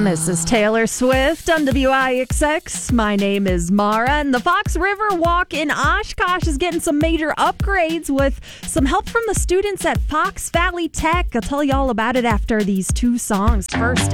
This is Taylor Swift on WIXX. My name is Mara, and the Fox River Walk in Oshkosh is getting some major upgrades with some help from the students at Fox Valley Tech. I'll tell you all about it after these two songs. First,